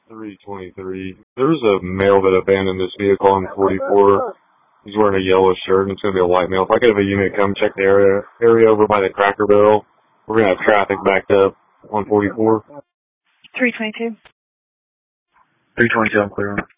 323. There's a male that abandoned this vehicle on 44. He's wearing a yellow shirt, and it's going to be a white male. If I could have a unit come check the area over by the Cracker Barrel, we're going to have traffic backed up on 44. 322. 322, I'm clear on it.